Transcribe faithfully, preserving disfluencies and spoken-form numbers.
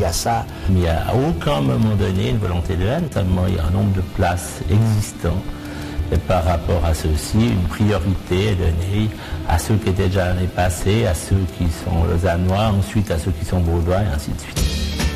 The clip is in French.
y a ça. Mais il n'y a à aucun moment donné une volonté de haine, seulement il y a un nombre de places existants. Et par rapport à ceci, une priorité est donnée à ceux qui étaient déjà l'année passée, à ceux qui sont lausannois, ensuite à ceux qui sont vaudois et ainsi de suite.